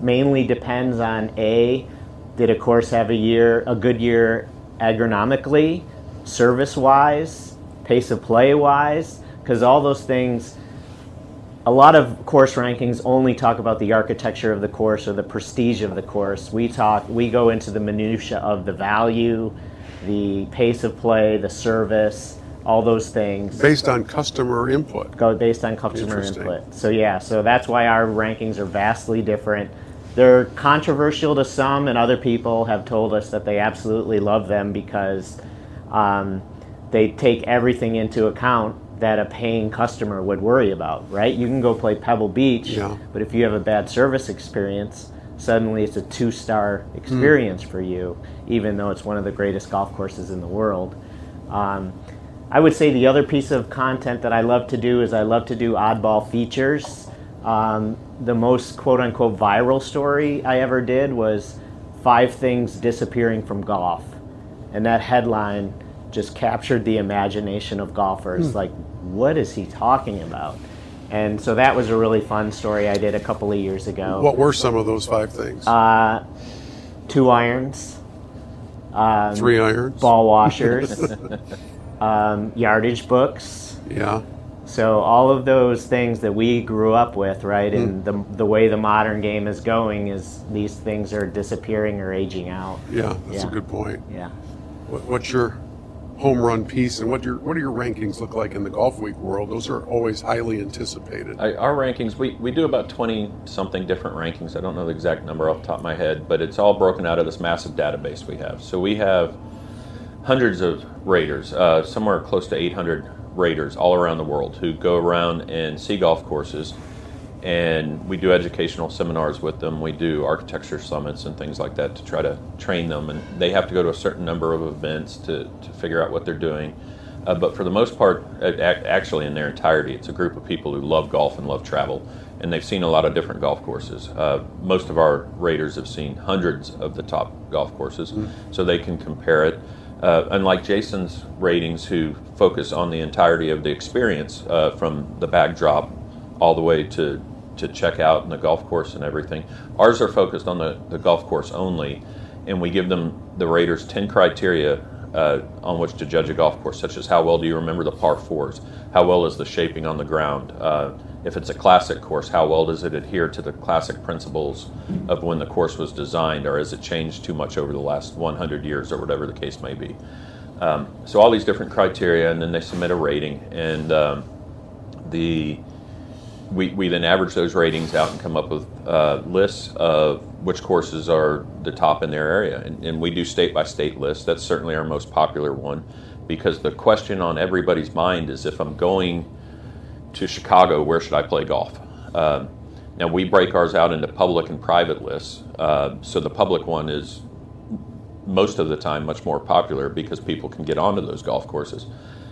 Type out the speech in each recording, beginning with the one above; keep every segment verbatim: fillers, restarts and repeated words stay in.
mainly depends on A, did a course have a year, a good year agronomically, service-wise, pace of play-wise, because all those things, a lot of course rankings only talk about the architecture of the course or the prestige of the course. We talk, we go into the minutia of the value, the pace of play, the service, all those things. Based on customer input. Go based on customer input. So yeah, so that's why our rankings are vastly different. They're controversial to some, and other people have told us that they absolutely love them because um, they take everything into account that a paying customer would worry about, right? You can go play Pebble Beach, yeah. but if you have a bad service experience, suddenly it's a two-star experience mm. for you, even though it's one of the greatest golf courses in the world. Um, I would say the other piece of content that I love to do is I love to do oddball features. Um, the most quote-unquote viral story I ever did was five things disappearing from golf. And that headline just captured the imagination of golfers. Hmm. Like, what is he talking about? And so that was a really fun story I did a couple of years ago. What were some of those five things? Uh, two irons. Um, Three irons. Ball washers. um, yardage books. Yeah. So all of those things that we grew up with, right, Mm. and the the way the modern game is going is these things are disappearing or aging out. Yeah, that's yeah. a good point. Yeah. What, what's your home run piece, and what your what do your rankings look like in the Golf Week world? Those are always highly anticipated. I, our rankings, we, we do about twenty something different rankings. I don't know the exact number off the top of my head, but it's all broken out of this massive database we have. So we have hundreds of raters, uh, somewhere close to eight hundred raters all around the world who go around and see golf courses, and we do educational seminars with them. We do architecture summits and things like that to try to train them, and they have to go to a certain number of events to, to figure out what they're doing. Uh, but for the most part, actually in their entirety, it's a group of people who love golf and love travel, and they've seen a lot of different golf courses. Uh, most of our raters have seen hundreds of the top golf courses, mm. so they can compare it. Uh, unlike Jason's ratings, who focus on the entirety of the experience, uh, from the backdrop all the way to, to check out in the golf course and everything, ours are focused on the, the golf course only, and we give them, the raters, ten criteria uh, on which to judge a golf course, such as how well do you remember the par fours, how well is the shaping on the ground, uh, if it's a classic course, how well does it adhere to the classic principles of when the course was designed, or has it changed too much over the last one hundred years, or whatever the case may be. Um, so all these different criteria, and then they submit a rating, and um, the we, we then average those ratings out and come up with uh, lists of which courses are the top in their area, and, and we do state-by-state lists. That's certainly our most popular one, because the question on everybody's mind is, if I'm going to Chicago, where should I play golf? Um, now we break ours out into public and private lists. Uh, so the public one is most of the time much more popular because people can get onto those golf courses,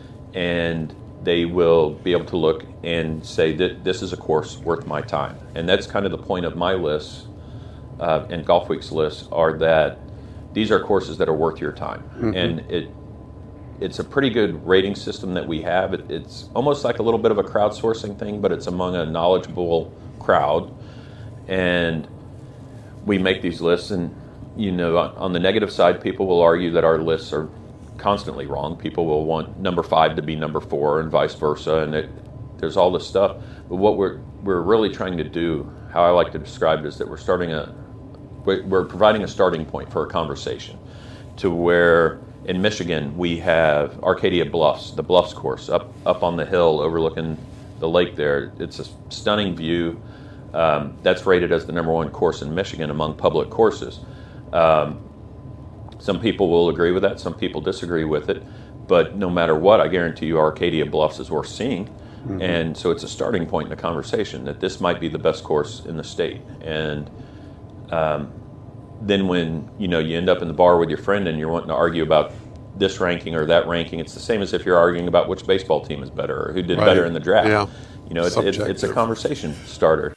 and they will be able to look and say that this is a course worth my time. And that's kind of the point of my lists uh, and Golf Week's lists, are that these are courses that are worth your time. Mm-hmm. And it It's a pretty good rating system that we have. It, it's almost like a little bit of a crowdsourcing thing, but it's among a knowledgeable crowd. And we make these lists, and you know, on, on the negative side, people will argue that our lists are constantly wrong. People will want number five to be number four, and vice versa. And it, there's all this stuff. But what we're we're really trying to do, how I like to describe it, is that we're starting a we're providing a starting point for a conversation, to where in Michigan, we have Arcadia Bluffs, the Bluffs course, up up on the hill overlooking the lake there. It's a stunning view. Um, that's rated as the number one course in Michigan among public courses. Um, some people will agree with that, some people disagree with it, but no matter what, I guarantee you Arcadia Bluffs is worth seeing. Mm-hmm. And so it's a starting point in the conversation that this might be the best course in the state. And um, then when you know you end up in the bar with your friend and you're wanting to argue about this ranking or that ranking, it's the same as if you're arguing about which baseball team is better or who did right. better in the draft. Yeah. You know, it's, it's, it's a conversation starter.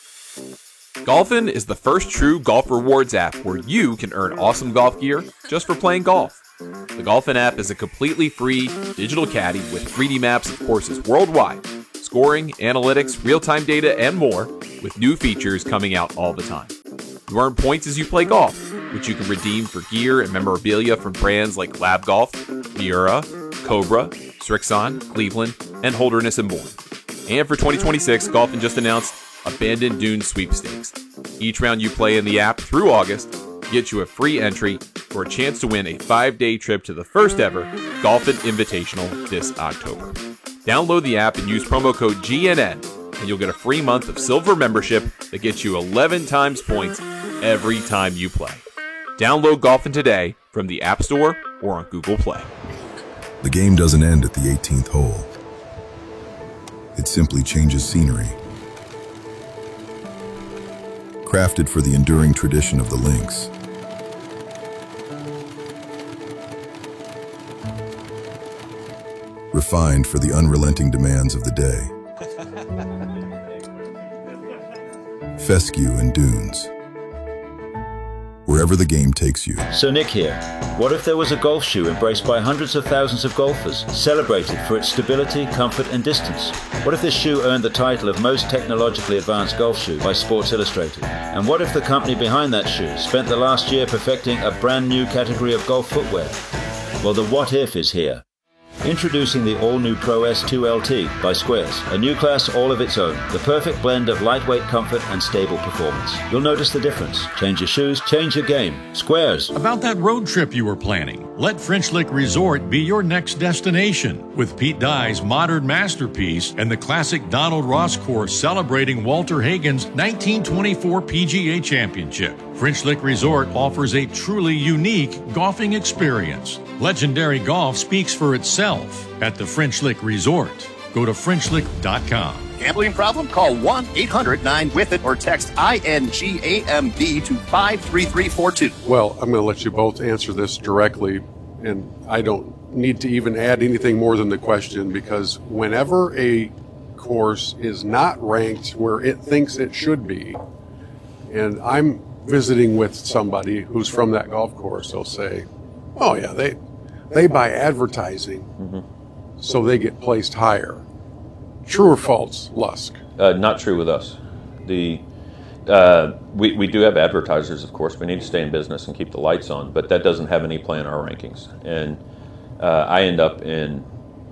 Golfin is the first true golf rewards app where you can earn awesome golf gear just for playing golf. The Golfin app is a completely free digital caddy with three D maps of courses worldwide, scoring, analytics, real-time data, and more, with new features coming out all the time. You earn points as you play golf, which you can redeem for gear and memorabilia from brands like Lab Golf, Miura, Cobra, Strixon, Cleveland, and Holderness and Bourne. And for twenty twenty-six, Golfin just announced Abandoned Dunes Sweepstakes. Each round you play in the app through August gets you a free entry for a chance to win a five-day trip to the first ever Golfin Invitational this October. Download the app and use promo code G N N, and you'll get a free month of silver membership that gets you eleven times points every time you play. Download Golfin today from the App Store or on Google Play. The game doesn't end at the eighteenth hole. It simply changes scenery. Crafted for the enduring tradition of the links. Refined for the unrelenting demands of the day. Fescue and Dunes. Wherever the game takes you. So Nick here. What if there was a golf shoe embraced by hundreds of thousands of golfers, celebrated for its stability, comfort and distance? What if this shoe earned the title of most technologically advanced golf shoe by Sports Illustrated? And what if the company behind that shoe spent the last year perfecting a brand new category of golf footwear? Well, the what if is here. Introducing the all-new Pro S two L T by Squares, a new class all of its own, the perfect blend of lightweight comfort and stable performance. You'll notice the difference. Change your shoes, change your game. Squares. About that road trip you were planning, let French Lick Resort be your next destination. With Pete Dye's modern masterpiece and the classic Donald Ross course celebrating Walter Hagen's nineteen twenty-four P G A Championship, French Lick Resort offers a truly unique golfing experience. Legendary golf speaks for itself at the French Lick Resort. Go to French Lick dot com. Gambling problem? Call one eight hundred nine with it or text I N G A M B to five three three four two. Well, I'm going to let you both answer this directly, and I don't need to even add anything more than the question, because whenever a course is not ranked where it thinks it should be, and I'm visiting with somebody who's from that golf course, they'll say, oh yeah, they they buy advertising, mm-hmm. so they get placed higher. True or false, Lusk? Uh, not true with us. The uh, we, we do have advertisers, of course. We need to stay in business and keep the lights on, but that doesn't have any play in our rankings. And uh, I end up in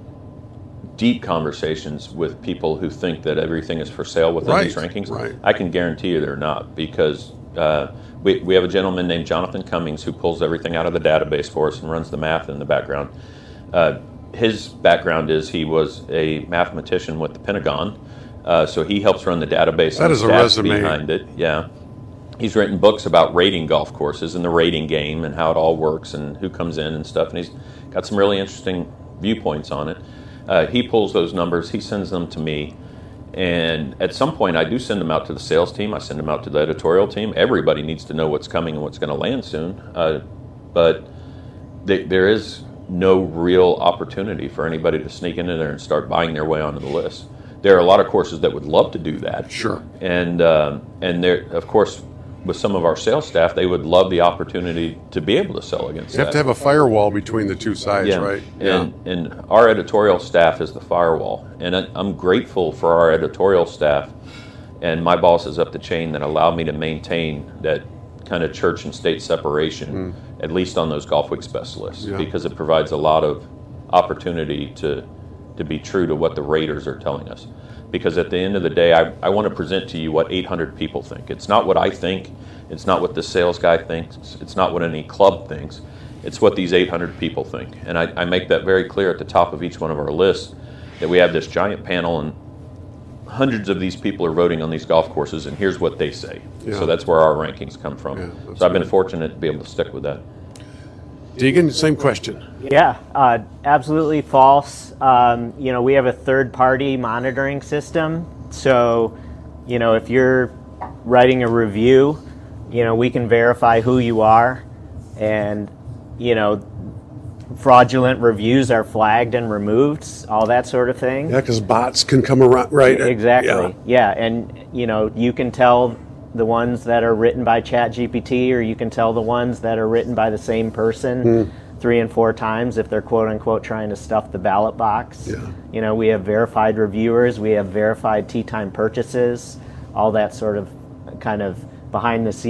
deep conversations with people who think that everything is for sale within right, these rankings. Right. I can guarantee you they're not, because uh, we, we have a gentleman named Jonathan Cummings who pulls everything out of the database for us and runs the math in the background. Uh, his background is he was a mathematician with the Pentagon, uh, so he helps run the database that and is the a stats resume. behind it. Yeah. He's written books about rating golf courses and the rating game and how it all works and who comes in and stuff, and he's got some really interesting viewpoints on it. Uh, he pulls those numbers, he sends them to me, and at some point I do send them out to the sales team, I send them out to the editorial team. Everybody needs to know what's coming and what's going to land soon, uh, but they, there is no real opportunity for anybody to sneak into there and start buying their way onto the list. There are a lot of courses that would love to do that. Sure. And, um, and there, of course, with some of our sales staff, they would love the opportunity to be able to sell against You have that. to have a firewall between the two sides, yeah. right? And, and our editorial staff is the firewall. And I- I'm grateful for our editorial staff and my bosses up the chain that allow me to maintain that kind of church and state separation, mm. at least on those Golf Week's best lists, yeah. because it provides a lot of opportunity to to be true to what the raters are telling us. Because at the end of the day, I, I want to present to you what eight hundred people think. It's not what I think. It's not what the sales guy thinks. It's not what any club thinks. It's what these eight hundred people think. And I, I make that very clear at the top of each one of our lists, that we have this giant panel and hundreds of these people are voting on these golf courses, and here's what they say. Yeah. So that's where our rankings come from. Yeah, so I've been good. fortunate to be able to stick with that. Deegan, same question. Yeah, uh, absolutely false. Um, you know, we have a third-party monitoring system. So, you know, if you're writing a review, you know, we can verify who you are. And, you know, fraudulent reviews are flagged and removed, all that sort of thing. Yeah, because bots can come around, right? Exactly. Yeah. yeah, and, you know, you can tell the ones that are written by ChatGPT, or you can tell the ones that are written by the same person mm. three and four times if they're quote unquote trying to stuff the ballot box. Yeah. You know, we have verified reviewers, we have verified tee time purchases, all that sort of kind of behind the scenes